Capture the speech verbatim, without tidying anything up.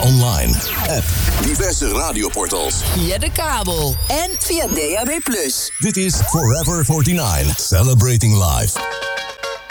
online. App, diverse radioportals. Via de kabel en via D A B plus. Dit is Forever forty-nine, Celebrating Life.